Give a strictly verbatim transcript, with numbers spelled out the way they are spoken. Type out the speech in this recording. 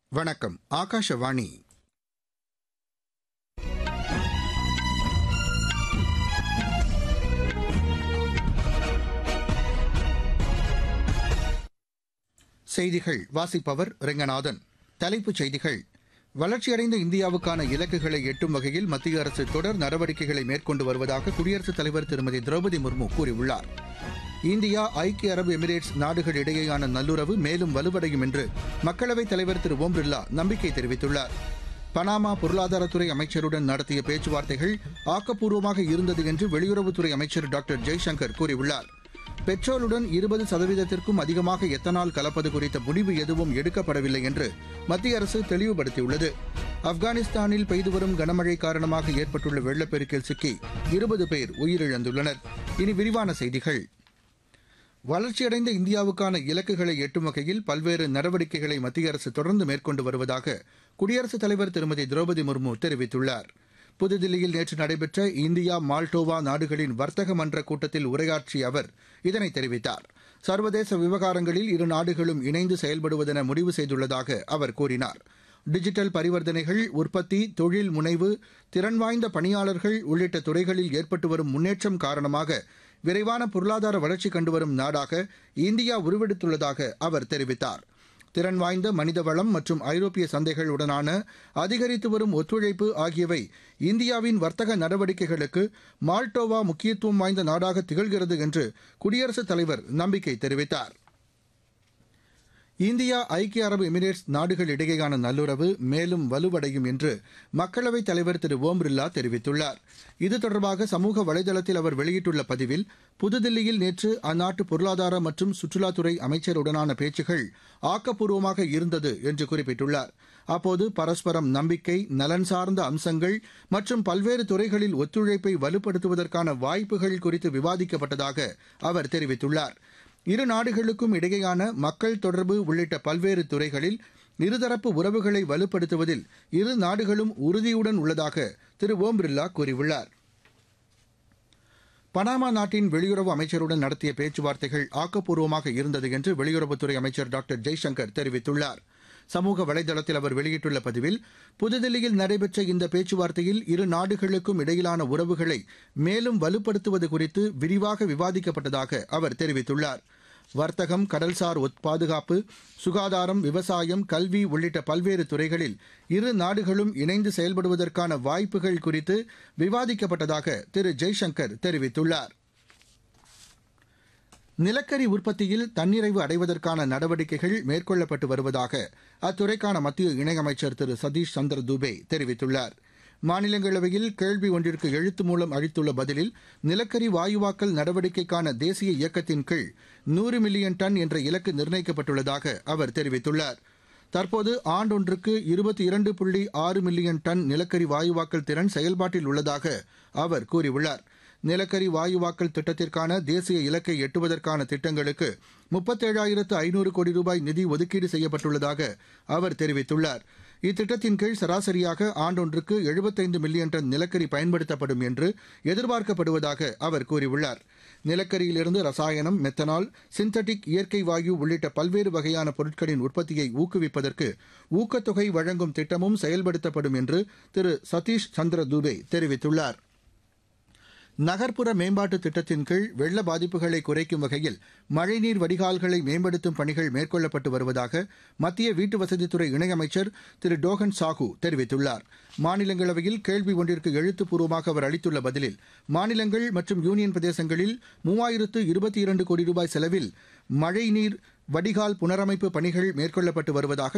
வணக்கம். ஆகாஷவாணி. செய்திகள் வாசிப்பவர் ரெங்கநாதன். தலைப்புச் செய்திகள். வளர்ச்சியடைந்த இந்தியாவுக்கான இலக்குகளை எட்டும் வகையில் மத்திய அரசு தொடர் நடவடிக்கைகளை மேற்கொண்டு வருவதாக குடியரசுத் தலைவர் திருமதி திரௌபதி முர்மு கூறியுள்ளார். இந்தியா ஐக்கிய அரபு எமிரேட்ஸ் நாடுகள் இடையேயான நல்லுறவு மேலும் வலுவடையும் என்று மக்களவைத் தலைவர் திரு ஓம் பிர்லா நம்பிக்கை தெரிவித்துள்ளார். பனாமா பொருளாதாரத்துறை அமைச்சருடன் நடத்திய பேச்சுவார்த்தைகள் ஆக்கப்பூர்வமாக இருந்தது என்று வெளியுறவுத்துறை அமைச்சர் டாக்டர் ஜெய்சங்கர் கூறியுள்ளார். பெட்ரோலுடன் இருபது சதவீதத்திற்கும் அதிகமாக எத்தனால் கலப்பது குறித்த முடிவு எதுவும் எடுக்கப்படவில்லை என்று மத்திய அரசு தெளிவுபடுத்தியுள்ளது. ஆப்கானிஸ்தானில் பெய்து வரும் கனமழை காரணமாக ஏற்பட்டுள்ள வெள்ளப்பெருக்கில் சிக்கி இருபது பேர் உயிரிழந்துள்ளனர். இனி விரிவான செய்திகள். வளர்ச்சியடைந்த இந்தியாவுக்கான இலக்குகளை எட்டும் வகையில் பல்வேறு நடவடிக்கைகளை மத்திய அரசு தொடர்ந்து மேற்கொண்டு வருவதாக குடியரசுத் தலைவர் திருமதி திரௌபதி முர்மு தெரிவித்துள்ளார். புதுதில்லியில் நேற்று நடைபெற்ற இந்தியா மால்டோவா நாடுகளின் வர்த்தக மன்ற கூட்டத்தில் உரையாற்றிய அவர் இதனை தெரிவித்தார். சர்வதேச விவகாரங்களில் இரு நாடுகளும் இணைந்து செயல்படுவதென முடிவு செய்துள்ளதாக அவர் கூறினார். டிஜிட்டல் பரிவர்த்தனைகள், உற்பத்தி, தொழில் முனைவு, திறன் வாய்ந்த பணியாளர்கள் உள்ளிட்ட துறைகளில் ஏற்பட்டு வரும் முன்னேற்றம் காரணமாக விரைவான பொருளாதார வளர்ச்சி கண்டுவரும் நாடாக இந்தியா உருவெடுத்துள்ளதாக அவர் தெரிவித்தார். திறன் வாய்ந்த மனித வளம் மற்றும் ஐரோப்பிய சந்தைகளுடனான அதிகரித்து வரும் ஒத்துழைப்பு ஆகியவை இந்தியாவின் வர்த்தக நடவடிக்கைகளுக்கு மால்டோவா முக்கியத்துவம் வாய்ந்த நாடாக திகழ்கிறது என்று குடியரசுத் தலைவர் நம்பிக்கை தெரிவித்தார். இந்தியா ஐக்கிய அரபு எமிரேட்ஸ் நாடுகள் இடையேயான நல்லுறவு மேலும் வலுவடையும் என்று மக்களவைத் தலைவர் திரு ஓம் பிர்லா தெரிவித்துள்ளார். இது தொடர்பாக சமூக வலைதளத்தில் அவர் வெளியிட்டுள்ள பதிவில், புதுதில்லியில் நேற்று அந்நாட்டு பொருளாதார மற்றும் சுற்றுலாத்துறை அமைச்சருடனான பேச்சுகள் ஆக்கப்பூர்வமாக இருந்தது என்று குறிப்பிட்டுள்ளார். அப்போது பரஸ்பரம் நம்பிக்கை, நலன் சார்ந்த அம்சங்கள் மற்றும் பல்வேறு துறைகளில் ஒத்துழைப்பை வலுப்படுத்துவதற்கான வாய்ப்புகள் குறித்து விவாதிக்கப்பட்டதாக அவர் தெரிவித்துள்ளார். இரு நாடுகளுக்கும் இடையேயான மக்கள் தொடர்பு உள்ளிட்ட பல்வேறு துறைகளில் இருதரப்பு உறவுகளை வலுப்படுத்துவதில் இரு நாடுகளும் உறுதியுடன் உள்ளதாக திரு ஓம் பிர்லா கூறியுள்ளார். பனாமா நாட்டின் வெளியுறவு அமைச்சருடன் நடத்திய பேச்சுவார்த்தைகள் ஆக்கப்பூர்வமாக இருந்தது என்று வெளியுறவுத்துறை அமைச்சர் டாக்டர் ஜெய்சங்கர் தெரிவித்துள்ளார். சமூக வலைதளத்தில் அவர் வெளியிட்டுள்ள பதிவில், புதுதில்லியில் நடைபெற்ற இந்த பேச்சுவார்த்தையில் இரு நாடுகளுக்கும் இடையிலான உறவுகளை மேலும் வலுப்படுத்துவது குறித்து விரிவாக விவாதிக்கப்பட்டதாக அவர் தெரிவித்துள்ளார். வர்த்தகம், கடல்சார் பாதுகாப்பு, சுகாதாரம், விவசாயம், கல்வி உள்ளிட்ட பல்வேறு துறைகளில் இரு நாடுகளும் இணைந்து செயல்படுவதற்கான வாய்ப்புகள் குறித்து விவாதிக்கப்பட்டதாக திரு ஜெய்சங்கர் தெரிவித்துள்ளார். நிலக்கரி உற்பத்தியில் தன்னிறைவு அடைவதற்கான நடவடிக்கைகள் மேற்கொள்ளப்பட்டு வருவதாக அத்துறைக்கான மத்திய இணையமைச்சர் திரு சதீஷ் சந்திர தூபே தெரிவித்துள்ளார். மாநிலங்களவையில் கேள்வி ஒன்றிற்கு எழுத்து மூலம் அளித்துள்ள பதிலில், நிலக்கரி வாயுவாக்கல் நடவடிக்கைக்கான தேசிய இயக்கத்தின் கீழ் நூறு மில்லியன் டன் என்ற இலக்கு நிர்ணயிக்கப்பட்டுள்ளதாக அவர் தெரிவித்துள்ளார். தற்போது ஆண்டொன்றுக்கு இருபத்தி இரண்டு புள்ளி ஆறு மில்லியன் டன் நிலக்கரி வாயுவாக்கல் திறன் செயல்பாட்டில் உள்ளதாக அவர் கூறியுள்ளார். நிலக்கரி வாயுவாக்கல் திட்டத்திற்கான தேசிய இலக்கை எட்டுவதற்கான திட்டங்களுக்கு முப்பத்தேழாயிரத்து ஐநூறு கோடி ரூபாய் நிதி ஒதுக்கீடு செய்யப்பட்டுள்ளதாக அவர் தெரிவித்துள்ளார். இத்திட்டத்தின் கீழ் சராசரியாக ஆண்டொன்றுக்கு எழுபத்தைந்து மில்லியன் டன் நிலக்கரி பயன்படுத்தப்படும் என்று எதிர்பார்க்கப்படுவதாக அவர் கூறியுள்ளார். நிலக்கரியிலிருந்து ரசாயனம், மெத்தனால், சிந்தட்டிக் இயற்கை வாயு உள்ளிட்ட பல்வேறு வகையான பொருட்களின் உற்பத்தியை ஊக்குவிப்பதற்கு ஊக்கத்தொகை வழங்கும் திட்டமும் செயல்படுத்தப்படும் என்று திரு சதீஷ் சந்திர தூபே தெரிவித்துள்ளார். நகர்ப்புற மேம்பாட்டு திட்டத்தின் கீழ் வெள்ள பாதிப்புகளை குறைக்கும் வகையில் மழைநீர் வடிகால்களை மேம்படுத்தும் பணிகள் மேற்கொள்ளப்பட்டு வருவதாக மத்திய வீட்டு வசதித்துறை இணையமைச்சர் திரு டோகன் சாஹூ தெரிவித்துள்ளார். மாநிலங்களவையில் கேள்வி ஒன்றிற்கு எழுத்துப்பூர்வமாக அவர் அளித்துள்ள பதிலில், மாநிலங்கள் மற்றும் யூனியன் பிரதேசங்களில் மூவாயிரத்து இருபத்தி இரண்டு கோடி ரூபாய் செலவில் மழைநீர் வடிகால் புனரமைப்பு பணிகள் மேற்கொள்ளப்பட்டு வருவதாக